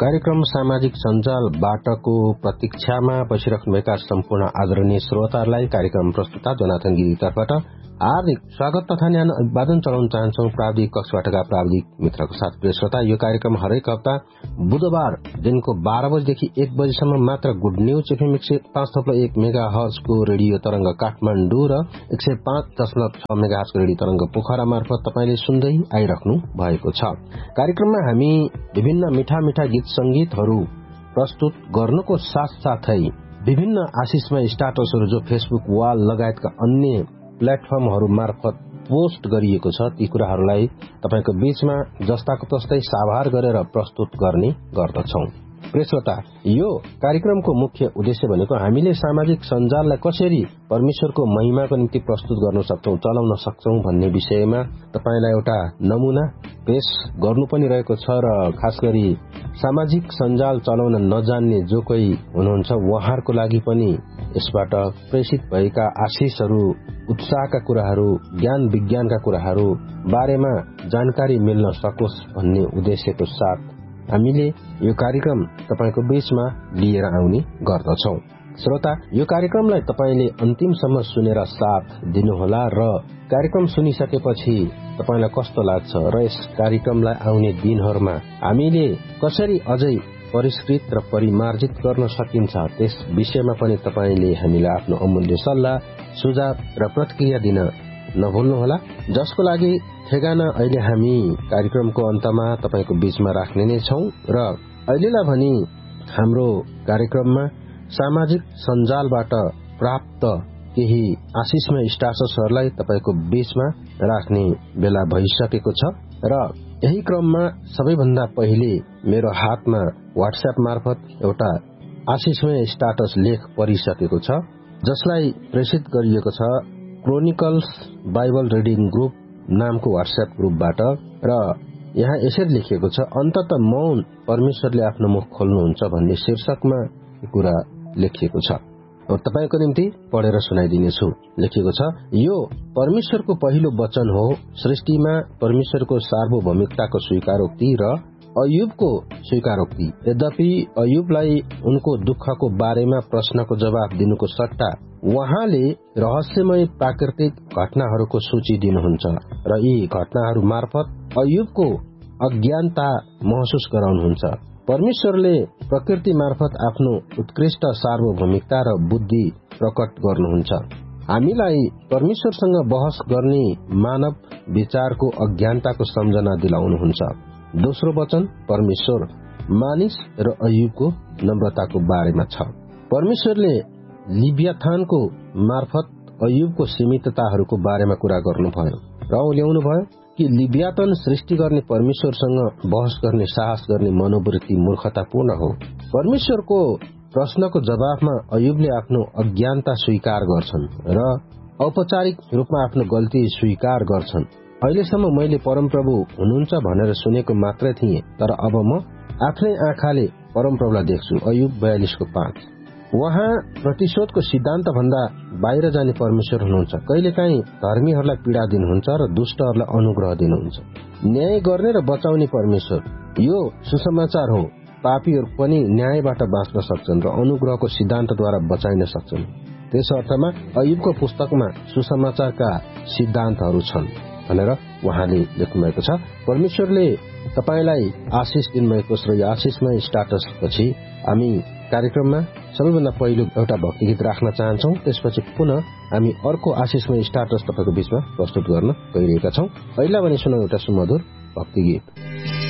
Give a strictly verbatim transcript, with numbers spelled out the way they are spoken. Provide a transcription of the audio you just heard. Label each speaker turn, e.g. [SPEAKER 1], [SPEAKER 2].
[SPEAKER 1] कार्यक्रम सामाजिक सञ्जालबाटको प्रतीक्षामा बसिराख्नुभएका सम्पूर्ण आदरणीय श्रोताहरूलाई कार्यक्रम प्रस्तुता जोनाथन गिरी तर्फबाट हार्दिक स्वागत तथा न्यानो अभिवादन चलाउन चाहन्छौं प्राविधिक कक्षबाटका प्राविधिक मित्रको साथ। प्रिय श्रोता, यो कार्यक्रम हरेक हप्ता बुधबार दिनको बाह्र बजेदेखि एक बजेसम्म मात्र गुड न्यूज एफएम एक सय पाँच थप्लो एक मेगा हर्जको रेडियो तरंग काठमाडौँ र एक सय पाँच दशमलव छ मेगा हर्जको रेडियो तरंग पोखरा मार्फत तपाईले सुन्दै आइराख्नु भएको छ। कार्यक्रममा हामी विभिन्न मिठा मिठा गीत संगीतहरू प्रस्तुत गर्नुको साथसाथै विभिन्न आशिषमय स्टाटसहरू जो फेसबुक वाल लगायतका अन्य प्लेटफर्महरू मार्फत पोस्ट गरिएको छ ती कुराहरूलाई तपाईको बीचमा जस्ताको तस्तै साभार गरेर प्रस्तुत गर्ने गर्दछौं। प्रिय श्रोता, यो कार्यक्रमको मुख्य उद्देश्य भनेको हामीले सामाजिक सञ्जाललाई कसरी परमेश्वरको महिमाको निम्ति प्रस्तुत गर्न सक्छौं, चलाउन सक्छौं भन्ने विषयमा तपाईलाई एउटा नमूना पेश गर्नु पनि रहेको छ र खास गरी सामाजिक सञ्जाल चलाउन नजान्ने जो कोही हुनुहुन्छ उहाँहरूको लागि पनि यसबाट प्रेषित भएका आशिषहरू, उत्साहका कुराहरू, ज्ञान विज्ञानका कुराहरू बारेमा जानकारी मिल्न सकोस् भन्ने उद्देश्यको साथ हामीले यो कार्यक्रम तपाईको बीचमा लिएर आउने गर्दछौं। श्रोता, यो कार्यक्रमलाई तपाईले अन्तिमसम्म सुनेर साथ दिनुहोला र कार्यक्रम सुनिसकेपछि तपाईलाई कस्तो लाग्छ र यस कार्यक्रमलाई आउने दिनहरूमा हामीले कसरी अझै परिष्कृत र परिमार्जित गर्न सकिन्छ त्यस विषयमा पनि तपाईले हामीलाई आफ्नो अमूल्य सल्लाह, सुझाव र प्रतिक्रिया दिन नभुल्नुहोला, जसको लागि ठेगाना अहिले हामी कार्यक्रमको अन्तमा तपाईको बीचमा राख्ने नै छौं। र अहिलेलाई भनी हाम्रो कार्यक्रममा सामाजिक सञ्जालबाट प्राप्त केही आशिषमय स्टाटसहरूलाई तपाईको बीचमा राख्ने बेला भइसकेको छ र यही क्रममा सबैभन्दा पहिले मेरो हातमा व्हाट्सएप मार्फत एउटा आशिषमय स्टाटस लेख परिसकेको छ, जसलाई प्रेषित गरिएको छ क्रोनिकल्स बाइबल रिडिङ ग्रुप नामको व्हाट्सएप ग्रुपबाट र यहाँ यसरी लेखिएको छ, अन्तत मौन परमेश्वरले आफ्नो मुख खोल्नुहुन्छ भन्ने शीर्षकमा कुरा लेखिएको छ। अब तपाईको निम्ति पढेर सुनाइदिनेछु। लेखिएको छ, यो परमेश्वरको पहिलो वचन हो, सृष्टिमा परमेश्वरको सार्वभौमिकताको स्वीकारोक्ति र अयुबको स्वीकारोक्ति। यद्यपि अयुबलाई उनको दुःखको बारेमा प्रश्नको जवाब दिनुको सट्टा उहाँले रहस्यमय प्राकृतिक घटनाहरूको सूची दिनुहुन्छ र यी घटनाहरू मार्फत अयुबको अज्ञानता महसुस गराउनुहुन्छ। परमेश्वरले प्रकृति मार्फत आफ्नो उत्कृष्ट सार्वभौमिकता र बुद्धि प्रकट गर्नुहुन्छ। हामीलाई परमेश्वरसँग बहस गर्ने मानव विचारको अज्ञानताको सम्झना दिलाउनुहुन्छ। दोस्रो वचन परमेश्वर, मानिस र अयुबको नम्रताको बारेमा छ। परमेश्वरले लिबियाथानको मार्फत अयुबको सीमितताहरूको बारेमा कुरा गर्नुभयो र ल्याउनु भयो कि लिबियातन सृष्टि गर्ने परमेश्वरसँग बहस गर्ने साहस गर्ने मनोवृत्ति मूर्खतापूर्ण हो। परमेश्वरको प्रश्नको जवाफमा अयुबले आफ्नो अज्ञानता स्वीकार गर्छन् र औपचारिक रूपमा आफ्नो गल्ती स्वीकार गर्छन्। अहिलेसम्म मैले परमप्रभु हुनुहुन्छ भनेर सुनेको मात्रै थिएँ, तर अब म आफ्नै आँखाले परमप्रभुलाई देख्छु। अयुब बयालीस को पाँच। उहाँ प्रतिशोधको सिद्धान्त भन्दा बाहिर जाने परमेश्वर हुनुहुन्छ। कहिलेकाहीँ धर्मीहरूलाई पीड़ा दिनुहुन्छ र दुष्टहरूलाई अनुग्रह दिनुहुन्छ। न्याय गर्ने र बचाउने परमेश्वर, यो सुसमाचार हो। पापीहरू पनि न्यायबाट बाँच्न सक्छन् र अनुग्रहको सिद्धान्तद्वारा बचाइन सक्छन्। त्यस अर्थमा अयुबको पुस्तकमा सुसमाचारका सिद्धान्तहरू छन् भनेर उहाँले लेख्नुभएको छ। परमेश्वरले तपाईलाई आशिष दिनुभएको छ र यो आशिषमय स्टाटस पछि हामी कार्यक्रममा सबैभन्दा पहिलो एउटा भक्ति गीत राख्न चाहन्छौं। त्यसपछि पुनः हामी अर्को आशिषमय स्टाटस तपाईको बीचमा प्रस्तुत गर्न गइरहेका छौं। पहिला भने सुनौ एउटा सुमधुर भक्ति गीत।